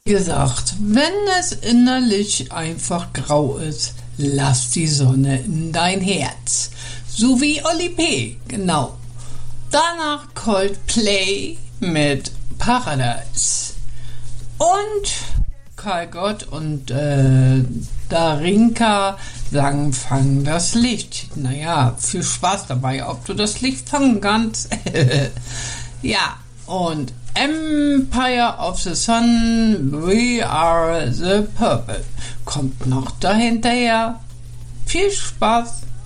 gesagt, wenn es innerlich einfach grau ist, lass die Sonne in dein Herz. So wie Oli P., genau. Danach Coldplay mit Paradise. Und Karl Gott und Darinka sagen, fang das Licht. Naja, viel Spaß dabei, ob du das Licht fangen kannst. Ja, und Empire of the Sun, We Are the Purple kommt noch dahinterher. Viel Spaß!